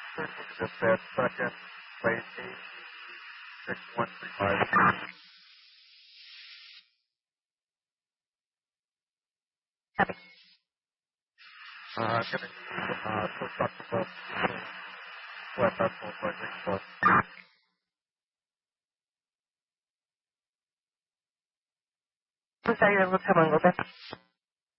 Just that second, late 86135. Copy. I'm going to use push up the bus, flat vessel, so Pues ahí vemos a Mango.